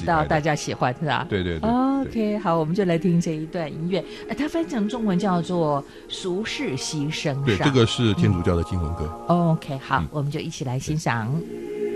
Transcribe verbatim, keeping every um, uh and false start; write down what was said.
到大家喜欢是吧？ 对对对。 OK， 好，我们就来听这一段音乐。呃，它翻成中文叫做《俗世牺牲上》。 对，这个是天主教的经文歌。 嗯、OK， 好、嗯，我们就一起来欣赏。 嗯